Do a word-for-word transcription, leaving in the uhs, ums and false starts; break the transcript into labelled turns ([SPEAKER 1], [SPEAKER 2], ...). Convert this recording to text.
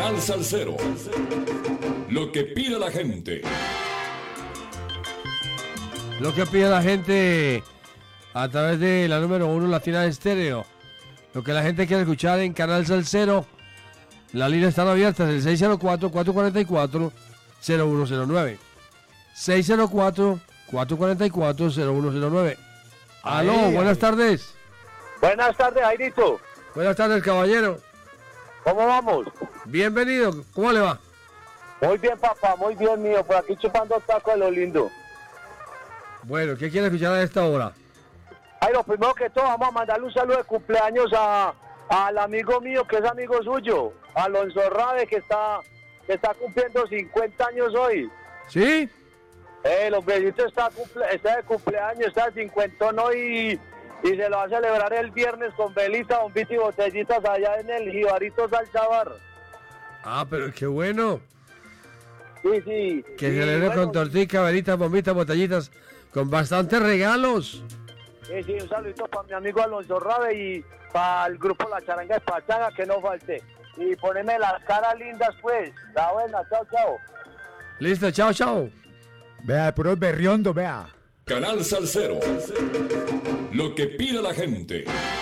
[SPEAKER 1] Canal Salsero. Lo que pide la gente.
[SPEAKER 2] Lo que pide la gente a través de la número uno Latina Estéreo. Lo que la gente quiere escuchar en Canal Salsero. Las líneas están abiertas, el seis cero cuatro, cuatro cuatro cuatro, cero uno cero nueve. seis cero cuatro, cuatro cuatro cuatro, cero uno cero nueve. Aló,
[SPEAKER 3] Ahí,
[SPEAKER 2] buenas
[SPEAKER 3] ahí.
[SPEAKER 2] tardes.
[SPEAKER 3] Buenas tardes, Jairito.
[SPEAKER 2] Buenas tardes, caballero.
[SPEAKER 3] ¿Cómo vamos?
[SPEAKER 2] Bienvenido, ¿cómo le va?
[SPEAKER 3] Muy bien, papá, muy bien, mío. Por aquí chupando taco de lo lindo.
[SPEAKER 2] Bueno, ¿qué quiere escuchar a esta hora?
[SPEAKER 3] Jairo, primero que todo, vamos a mandarle un saludo de cumpleaños a, al amigo mío, que es amigo suyo, Alonso Rabe, que está, que está cumpliendo cincuenta años hoy.
[SPEAKER 2] ¿Sí?
[SPEAKER 3] Eh, el hombrecito está, cumple, está de cumpleaños, está de cincuentón hoy y, y se lo va a celebrar el viernes con velita, bombita y botellitas allá en el Jibarito Salsa Bar.
[SPEAKER 2] Ah, pero qué bueno.
[SPEAKER 3] Sí, sí.
[SPEAKER 2] Que
[SPEAKER 3] sí,
[SPEAKER 2] celebre
[SPEAKER 3] bueno,
[SPEAKER 2] con tortica, velitas, bombitas, botellitas, con bastantes regalos.
[SPEAKER 3] Sí, sí, un saludito para mi amigo Alonso Rabe y para el grupo La Charanga de Pachanga, que no falte. Y poneme las caras lindas, pues. La buena, chao, chao.
[SPEAKER 2] Listo, chao, chao.
[SPEAKER 4] Vea, de puros berriondos, vea.
[SPEAKER 1] Canal Salsero. Lo que pide la gente.